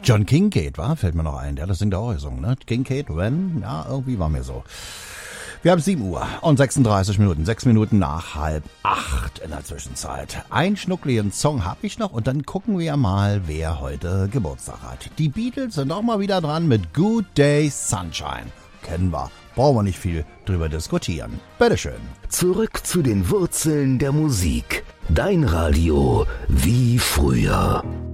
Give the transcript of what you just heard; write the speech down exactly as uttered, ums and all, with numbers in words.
John Kincaid, war? Fällt mir noch ein. Der, das singt auch gesungen, ne? Kincaid, When? Ja, irgendwie war mir so. Wir haben sieben Uhr und sechsunddreißig Minuten. Sechs Minuten nach halb acht in der Zwischenzeit. Einen schnuckligen Song habe ich noch und dann gucken wir mal, wer heute Geburtstag hat. Die Beatles sind auch mal wieder dran mit Good Day Sunshine. Kennen wir. Brauchen wir nicht viel drüber diskutieren. Bitteschön. Zurück zu den Wurzeln der Musik. Dein Radio wie früher.